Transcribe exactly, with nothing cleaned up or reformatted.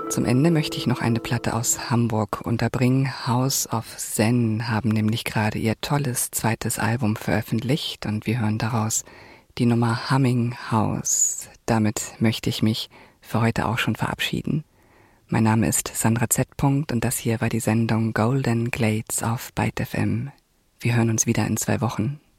Zum Ende möchte ich noch eine Platte aus Hamburg unterbringen. House of Zen haben nämlich gerade ihr tolles zweites Album veröffentlicht und wir hören daraus die Nummer Humming House. Damit möchte ich mich für heute auch schon verabschieden. Mein Name ist Sandra Z. und das hier war die Sendung Golden Glades auf Byte F M. Wir hören uns wieder in zwei Wochen.